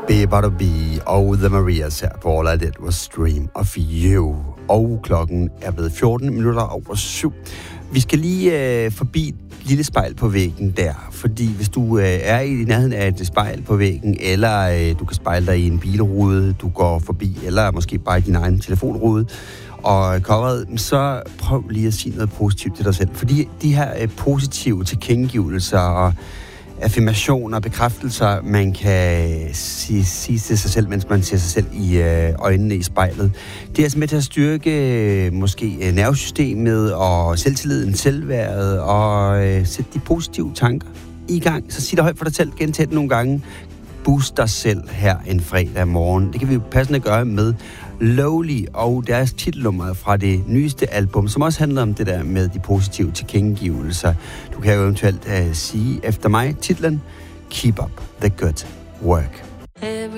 Be og The Marias her på All I Did Was Dream of You. Og klokken er blevet 7:14. Vi skal lige forbi et lille spejl på væggen der, fordi hvis du er i nærheden af et spejl på væggen, eller du kan spejle dig i en bilrude, du går forbi, eller måske bare i din egen telefonrude, og coveret, så prøv lige at sige noget positivt til dig selv. Fordi de her positive tilkendegivelser og affirmationer og bekræftelser, man kan sige til sig selv, mens man ser sig selv i øjnene i spejlet. Det er altså med til at styrke måske nervesystemet og selvtilliden, selvværdet og sætte de positive tanker i gang. Så sig det højt for dig selv, gentag det nogle gange. Boost dig selv her en fredag morgen. Det kan vi jo passende gøre med Lowly og deres titelnummer fra det nyeste album, som også handler om det der med de positive tilkendegivelser. Du kan jo eventuelt sige efter mig titlen Keep Up The Good Work.